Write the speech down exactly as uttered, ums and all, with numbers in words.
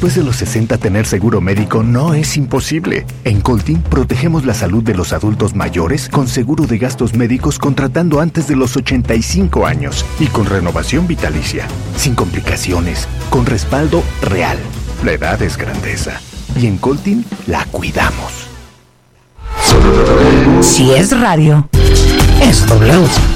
Después de los sesenta, tener seguro médico no es imposible. En Coltin protegemos la salud de los adultos mayores con seguro de gastos médicos contratando antes de los ochenta y cinco años y con renovación vitalicia, sin complicaciones, con respaldo real. La edad es grandeza y en Coltin la cuidamos. Si es radio, es W.